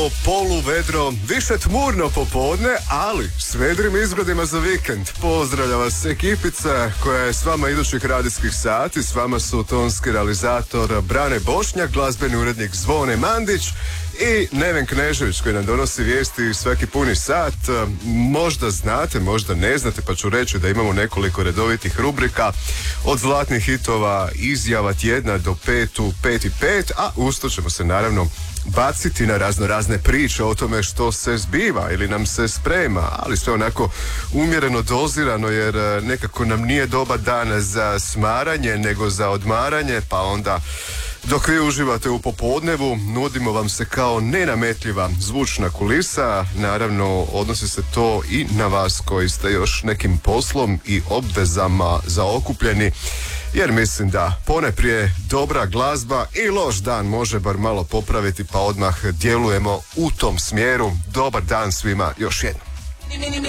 poluvedro, više tmurno popodne, ali s vedrim izgledima za vikend. Pozdravlja vas ekipica koja je s vama idućih radijskih sati. S vama su tonski realizator Brane Bošnjak, glazbeni urednik Zvone Mandić i Neven Knežević koji nam donosi vijesti svaki puni sat. Možda znate, možda ne znate, pa ću reći da imamo nekoliko redovitih rubrika od zlatnih hitova, izjava tjedna do 5:05, a usto ćemo se naravno baciti na razne priče o tome što se zbiva ili nam se sprema, ali sve onako umjereno dozirano, jer nekako nam nije dobar dan za smaranje nego za odmaranje, pa onda dok vi uživate u popodnevu nudimo vam se kao nenametljiva zvučna kulisa. Naravno odnosi se to i na vas koji ste još nekim poslom i obvezama zaokupljeni, jer mislim da poneprije dobra glazba i loš dan može bar malo popraviti, pa odmah djelujemo u tom smjeru. Dobar dan svima još jednom.